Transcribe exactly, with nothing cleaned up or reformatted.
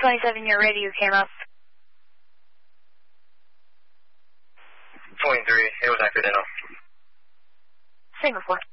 twenty-seven, your radio came up. twenty-three, it was accidental. Same report.